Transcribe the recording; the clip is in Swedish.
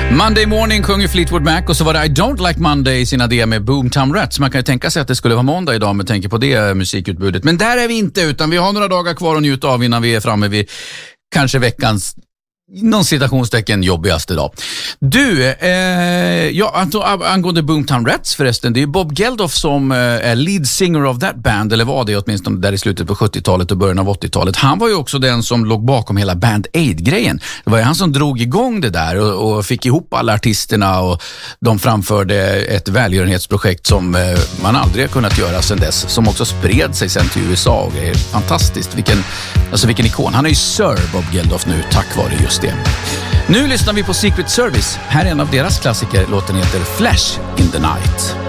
Monday Morning sjunger Fleetwood Mac och så var det I Don't Like Monday i sina idéer med Boomtown Rats. Man kan ju tänka sig att det skulle vara måndag idag med tanke på det musikutbudet. Men där är vi inte, utan vi har några dagar kvar att njuta av innan vi är framme vid kanske veckans någon citationstecken jobbigaste dag. Du, angående Boomtown Rats förresten, det är Bob Geldof som är lead singer of that band, eller var det åtminstone där i slutet på 70-talet och början av 80-talet. Han var ju också den som låg bakom hela Band Aid-grejen. Det var ju han som drog igång det där och fick ihop alla artisterna, och de framförde ett välgörenhetsprojekt som man aldrig har kunnat göra sedan dess, som också spred sig sen till USA och grejer. Fantastiskt, vilken ikon. Han är ju Sir Bob Geldof nu tack vare just det. Nu lyssnar vi på Secret Service. Här är en av deras klassiker. Låten heter Flash in the Night.